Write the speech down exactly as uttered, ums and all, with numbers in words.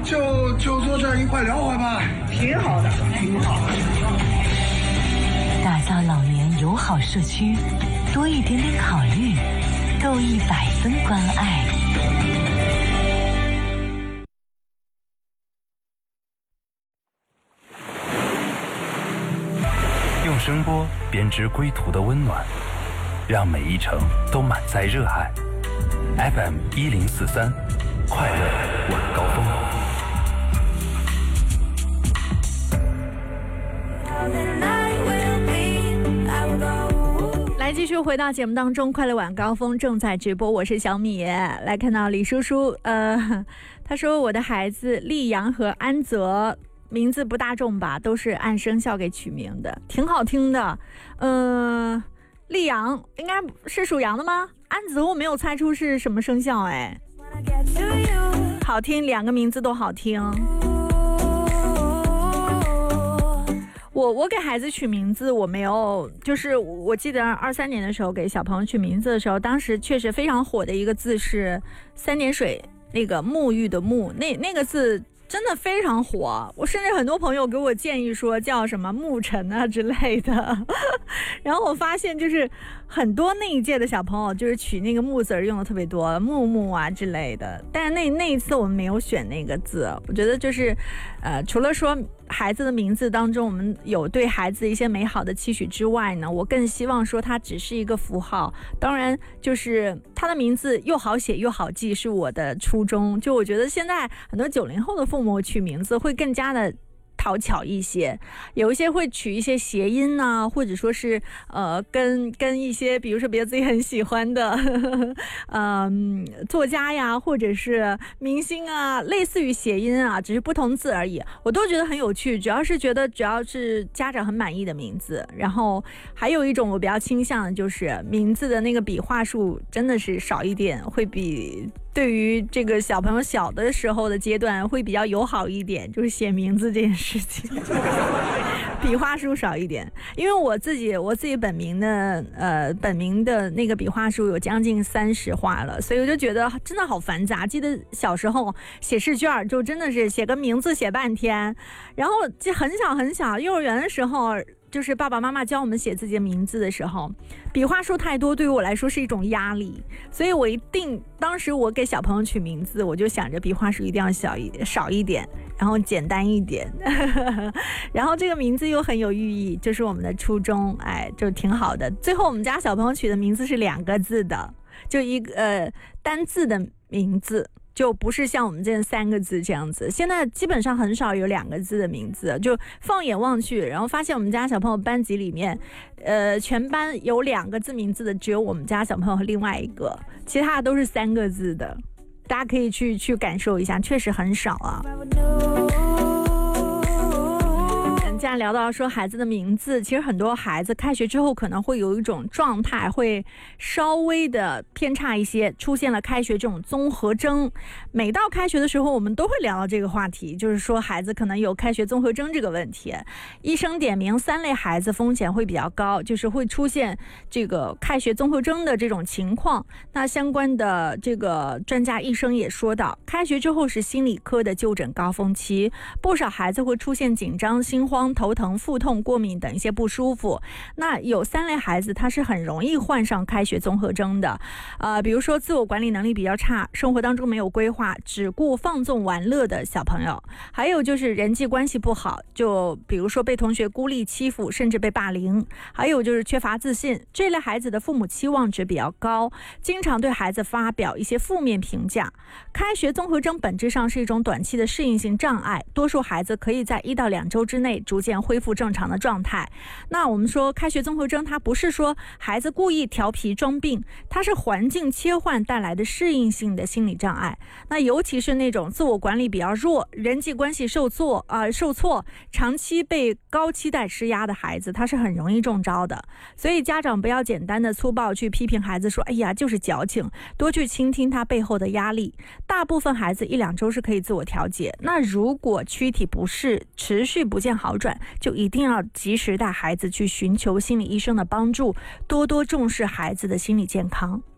就就坐这儿一块聊会吧， 挺好的，挺好的。 打造老年友好社区，多一点点考虑，够一百分关爱。 用声波编织归途的温暖，让每一程都满载热爱。F M 一零四三，快乐晚高峰。 来，继续回到节目当中，快乐晚高峰正在直播，我是小米。来看到李叔叔，呃，他说我的孩子利阳和安泽。名字不大众吧，都是按生肖给取名的，挺好听的。嗯、呃，利阳应该是属羊的吗？安泽我没有猜出是什么生肖，哎，好听，两个名字都好听。我我给孩子取名字，我没有，就是我记得二三年的时候给小朋友取名字的时候，当时确实非常火的一个字是三点水那个沐浴的沐，那那个字。真的非常火，我甚至很多朋友给我建议说叫什么沐晨啊之类的，然后我发现就是很多那一届的小朋友就是取那个沐字用的特别多，木木啊之类的，但是那那一次我们没有选那个字，我觉得就是呃，除了说孩子的名字当中我们有对孩子一些美好的期许之外呢，我更希望说它只是一个符号，当然就是他的名字又好写又好记是我的初衷，就我觉得现在很多九零后的父母取名字会更加的讨巧一些，有一些会取一些谐音啊，或者说是呃跟跟一些比如说别人自己很喜欢的嗯、呃、作家呀，或者是明星啊，类似于谐音啊，只是不同字而已，我都觉得很有趣，主要是觉得只要是家长很满意的名字。然后还有一种我比较倾向的就是名字的那个笔画数真的是少一点，会比对于这个小朋友小的时候的阶段会比较友好一点，就是写名字这件事情笔画数少一点，因为我自己我自己本名的呃本名的那个笔画数有将近三十画了，所以我就觉得真的好繁杂。记得小时候写试卷就真的是写个名字写半天，然后就很小很小，幼儿园的时候就是爸爸妈妈教我们写自己的名字的时候，笔画数太多对于我来说是一种压力，所以我一定当时我给小朋友取名字，我就想着笔画数一定要小一少一点，然后简单一点然后这个名字又很有寓意，就是我们的初衷，哎，就挺好的。最后我们家小朋友取的名字是两个字的，就一个呃单字的名字，就不是像我们这三个字这样子，现在基本上很少有两个字的名字，就放眼望去，然后发现我们家小朋友班级里面呃，全班有两个字名字的只有我们家小朋友和另外一个，其他都是三个字的，大家可以去去感受一下，确实很少啊。既然聊到说孩子的名字，其实很多孩子开学之后可能会有一种状态会稍微的偏差一些，出现了开学这种综合征。每到开学的时候我们都会聊到这个话题，就是说孩子可能有开学综合征这个问题。医生点名三类孩子风险会比较高，就是会出现这个开学综合征的这种情况。那相关的这个专家医生也说到，开学之后是心理科的就诊高峰期，不少孩子会出现紧张、心慌、头疼、腹痛、过敏等一些不舒服。那有三类孩子他是很容易患上开学综合征的，呃，比如说自我管理能力比较差，生活当中没有规划，只顾放纵玩乐的小朋友，还有就是人际关系不好，就比如说被同学孤立欺负，甚至被霸凌，还有就是缺乏自信。这类孩子的父母期望值比较高，经常对孩子发表一些负面评价。开学综合征本质上是一种短期的适应性障碍，多数孩子可以在一到两周之内逐渐恢复正常的状态。那我们说开学综合征它不是说孩子故意调皮装病，它是环境切换带来的适应性的心理障碍。那尤其是那种自我管理比较弱，人际关系受挫啊、呃、受挫，长期被高期待施压的孩子，他是很容易中招的。所以家长不要简单的粗暴去批评孩子说哎呀就是矫情，多去倾听他背后的压力。大部分孩子一两周是可以自我调节，那如果躯体不适持续不见好转，就一定要及时带孩子去寻求心理医生的帮助，多多重视孩子的心理健康。